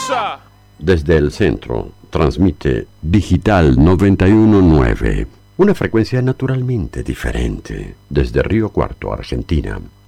cosa. Desde el centro, transmite Digital 919, una frecuencia naturalmente diferente. Desde Río Cuarto, Argentina,